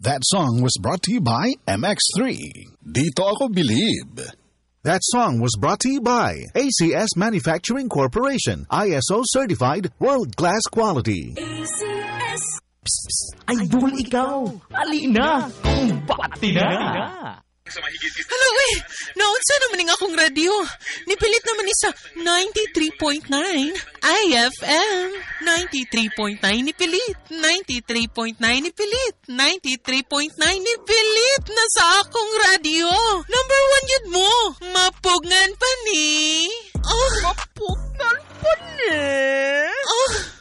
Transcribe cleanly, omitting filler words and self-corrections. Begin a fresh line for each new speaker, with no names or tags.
That song was brought to you by MX3. Dito ako believe.
That song was brought to you by ACS Manufacturing Corporation, ISO certified world-class quality.
ACS. Psst, psst. Idol ikaw. Alina. Kumbati na.
Hello, naunsa naman nga akong radio. Nipilit naman ni sa 93.9 IFM. 93.9 nipilit. 93.9 nipilit. 93.9 nipilit na sa akong radio. Number 1 yun mo. Mapugngan pa ni.
Mapugngan pa ni?